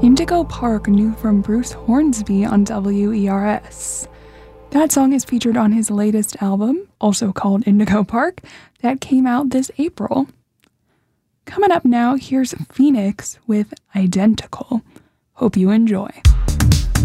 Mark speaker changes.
Speaker 1: Indigo Park, new from Bruce Hornsby on WERS. That song is featured on his latest album, also called Indigo Park, that came out this April. Coming up now, here's Phoenix with Identical. Hope you enjoy.